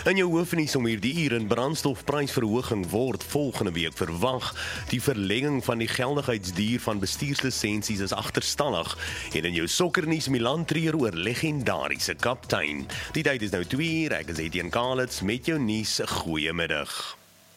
In jou hoofnuus om hierdie uur in brandstofprysverhoging word volgende week verwag. Die verlenging van die geldigheidsduur van bestuurslisensies is agterstallig. En in jou sokkernuus Milan treur oor legendariese kaptein. Die tyd is nou 2 uur, ek is Etienne Kalitz met jou nuus. Goeiemiddag.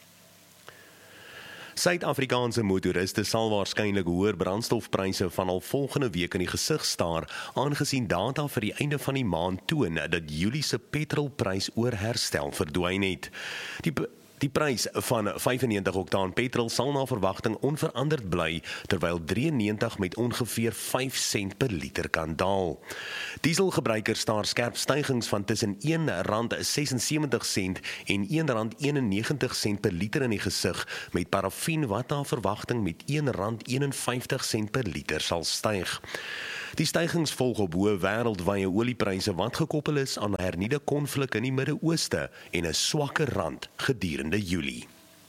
Suid-Afrikaanse motoriste sal waarskynlik hoër brandstofpryse vanaf volgende week in die gesig staar, aangesien data vir die einde van die maand toon dat Julie se petrolprys oor herstel verdwyn het. Die prys van 95 oktaan petrol sal na verwagting onveranderd bly, terwyl 93 met ongeveer 5 sent per liter kan daal. Dieselgebruikers staar skerp stygings van tussen R1,76 en R1,91 per liter in die gesig, met parafien wat na verwagting met R1,51 per liter sal styg. Die stygings volg op hoë wêreldwye oliepryse wat gekoppel is aan 'n hernieude konflik in die Midde-Ooste en 'n swakker rand gedurende Julie.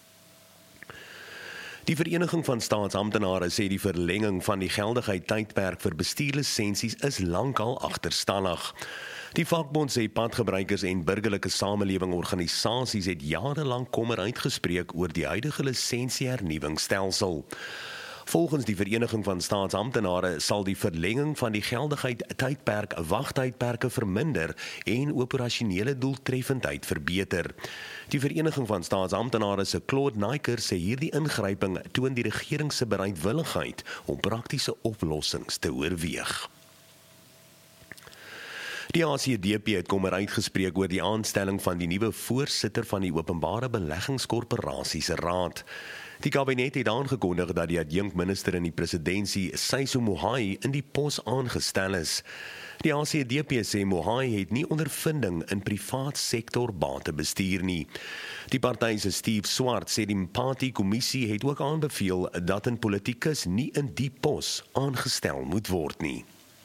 Die Vereniging van Staatsamptenare sê die verlenging van die geldigheid tydperk vir bestuurslisensies is lankal agterstallig. Die vakbond sê padgebruikers en burgerlike samelewing organisasies het jarelank kommer uitgespreek oor die huidige lisensiehernuwingsstelsel. Volgens die Vereniging van Staatsamptenare sal die verlenging van die geldigheid tydperk wagtydperke verminder en operasionele doeltreffendheid verbeter. Die Vereniging van Staatsamptenare se Claude Naiker sê hierdie ingryping toon die regering se bereidwilligheid om praktiese oplossings te oorweeg. Die ACDP het kommer uitgespreek oor die aanstelling van die nuwe voorsitter van die Openbare Beleggingskorporasie se raad. Die kabinet het aangekondig dat die adjunkminister in die presidentskap, Seiso Mohae, in die pos aangestel is. Die ACDP sê Mohae het nie ondervinding in privaat sektor batebestuur nie. Die party se Steve Swart sê die Mpati-kommissie het ook aanbeveel dat 'n politikus nie in die pos aangestel moet word nie.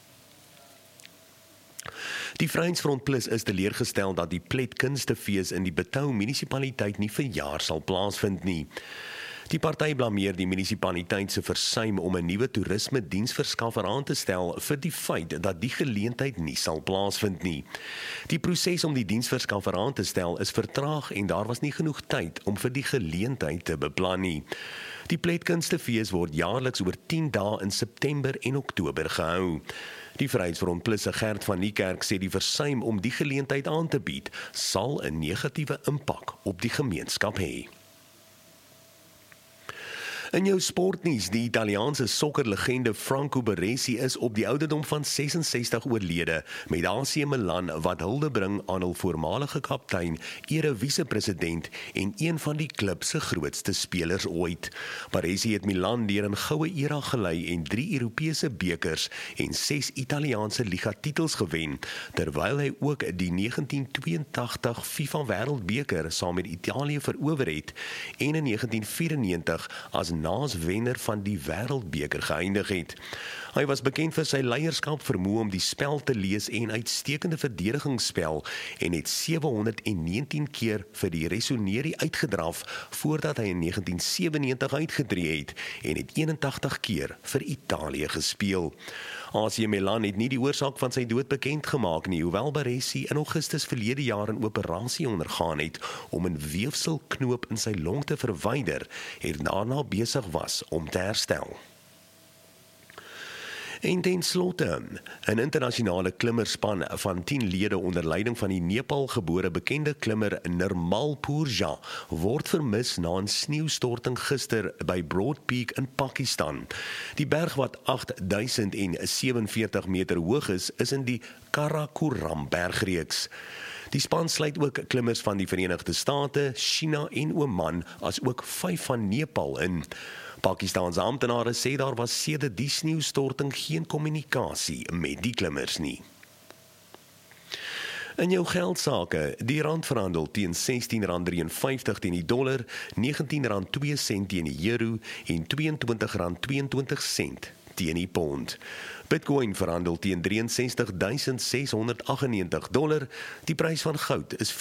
Die Vryheidsfront Plus is teleurgestel dat die Pletkunstefees in die Betau munisipaliteit nie verjaar sal plaasvind nie. Die party blameer die munisipaliteit se versuim om 'n nuwe toerisme-diensverskaffer aan te stel vir die feit dat die geleentheid nie sal plaasvind nie. Die proses om die diensverskaffer aan te stel is vertraag en daar was nie genoeg tyd om vir die geleentheid te beplan nie. Die Pletkunstefees word jaarliks oor 10 dae in September en Oktober gehou. Die Vryheidsfront Plus se Gert van Niekerk sê die versuim om die geleentheid aan te bied sal 'n negatiewe impak op die gemeenskap hê. In jou sportnuus, die Italiaanse sokkerlegende Franco Baresi is op die ouderdom van 66 oorlede, met AC Milan wat hulde bring aan hul voormalige kaptein, ere-vice-president en een van die klub se grootste spelers ooit. Baresi het Milan deur 'n goue era gelei en 3 Europese bekers en 6 Italiaanse ligatitels gewen, terwyl hy ook die 1982 FIFA Wêreldbeker saam met Italië verower het en in 1994 as naaswenner van die Wêreldbeker geëindig het. Hy was bekend vir sy leierskap, vermoë om die spel te lees en uitstekende verdedigingsspel en het 719 keer vir die Rossoneri uitgedraf voordat hy in 1997 uitgetree het en het 81 keer vir Italië gespeel. AC Milan het nie die oorsaak van sy dood bekend gemaak nie, hoewel Baresi in Augustus verlede jaar 'n operasie ondergaan het om 'n weefselknoop in sy long te verwyder en daarna besig was om te herstel. En ten slotte, 'n internasionale klimmerspan van 10 lede onder leiding van die Nepal-gebore bekende klimmer Nirmal Purja word vermis na 'n sneeustorting gister by Broad Peak in Pakistan. Die berg wat 8047 meter hoog is in die Karakoram bergreeks. Die span sluit ook klimmers van die Verenigde State, China en Oman, as ook 5 van Nepal in. Pakistaanse amptenare sê daar was sedert die sneeustorting geen kommunikasie met die klimmers nie. In jou geldsaake, die rand verhandel teen R16,53 teen die dollar, R19,02 teen die euro en R22,22 teen die pond. Bitcoin verhandel teen $63,698. Die prys van goud is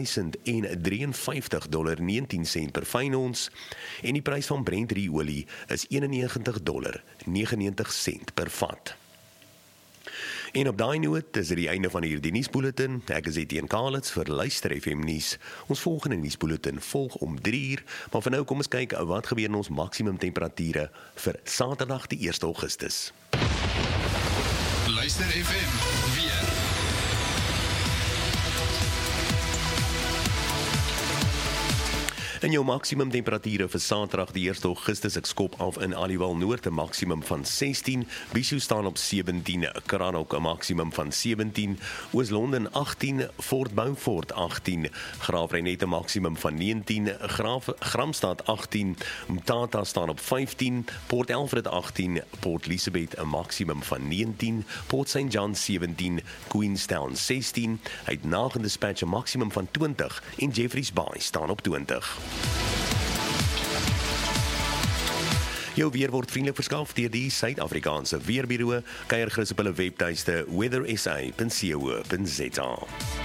$4,053,19 per fyn ons en die prys van Brent olie is $91,99 per vat. En op daai noot is dit die einde van hierdie nuusbulletin. Ek is Etienne Kalitz vir Luister FM nuus. Ons volgende nuusbulletin volg om 3:00, maar vir nou kom ons kyk wat gebeur in ons maksimum temperature vir Saterdag die 1 Augustus. Luister FM weer. En jou maksimum temperature vir Saterdag die 1 Augustus, ek skop af in Aliwal Noord 'n maksimum van 16, Bishu staan op 17, Kranok 'n maksimum van 17, Oos-London 18, Fort Beaufort 18, Graafrenet 'n maksimum van 19, Gramstad 18, Mthatha staan op 15, Port Elfrid 18, Port Elizabeth 'n maksimum van 19, Port St. John 17, Queenstown 16, uit Nagendispatch 'n maksimum van 20 en Jeffreys Bay staan op 20. Jou weer word vriendelik verskaf deur die Suid-Afrikaanse Weerbureau. Kuier gerus op hulle webtuiste weathersa.co.za.